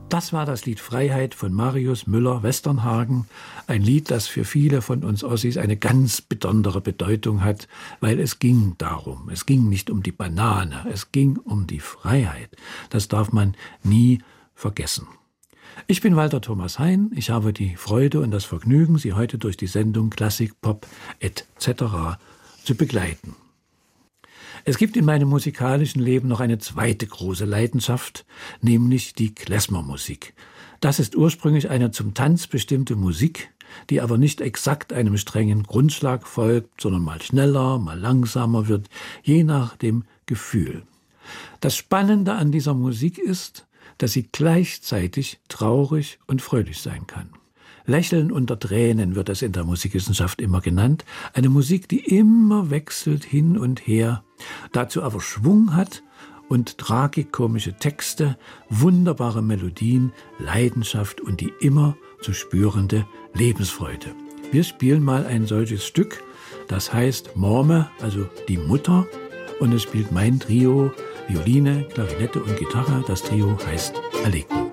Das war das Lied Freiheit von Marius Müller-Westernhagen. Ein Lied, das für viele von uns Ossis eine ganz besondere Bedeutung hat, weil es ging darum. Es ging nicht um die Banane, es ging um die Freiheit. Das darf man nie vergessen. Ich bin Walter Thomas Hein. Ich habe die Freude und das Vergnügen, Sie heute durch die Sendung Klassik, Pop etc. zu begleiten. Es gibt in meinem musikalischen Leben noch eine zweite große Leidenschaft, nämlich die Klezmermusik. Das ist ursprünglich eine zum Tanz bestimmte Musik, die aber nicht exakt einem strengen Grundschlag folgt, sondern mal schneller, mal langsamer wird, je nach dem Gefühl. Das Spannende an dieser Musik ist, dass sie gleichzeitig traurig und fröhlich sein kann. Lächeln unter Tränen wird es in der Musikwissenschaft immer genannt. Eine Musik, die immer wechselt hin und her, dazu aber Schwung hat und tragikomische Texte, wunderbare Melodien, Leidenschaft und die immer zu spürende Lebensfreude. Wir spielen mal ein solches Stück, das heißt Morme, also die Mutter, und es spielt mein Trio, Violine, Klarinette und Gitarre. Das Trio heißt Allegro.